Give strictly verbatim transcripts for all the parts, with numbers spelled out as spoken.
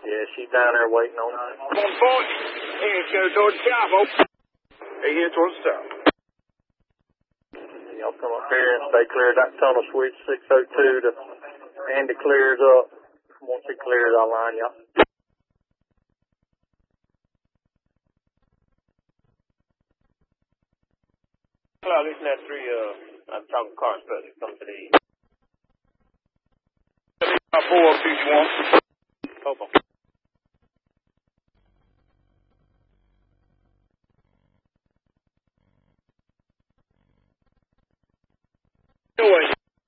Yeah, she's down there waiting on us. On point. Here's go towards the south, oh. Hey, here towards the south. Y'all come up here and stay clear of that tunnel switch six oh two to Andy clears up. Once he clears, I'll line y'all. Hello, this is Net three, uh, I'm talking car inspector, come to the east. four oh two one. Popo. Two way.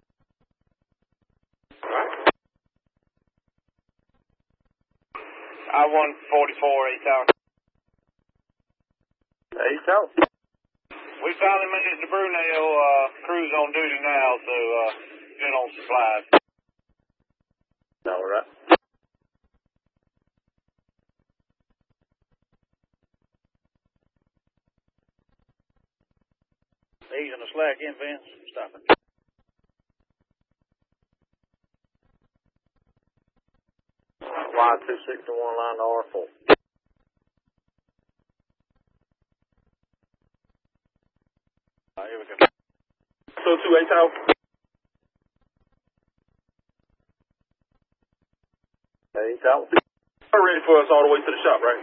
I one forty-four, eight thousand. Eight out. We finally made it to Brunel, uh, crew's on duty now, so, uh, get on supplies. All right. He's in the slack in, Vince. Stop it. Y two sixty-one line to R four. Uh, here we go. So two eight out. Eight out. They're ready for us all the way to the shop, right?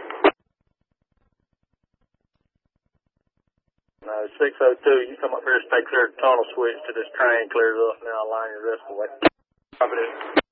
No, six oh two, you come up here and stay clear of the tunnel switch till this train clears up, and then I'll line you the rest of the way. Copy that.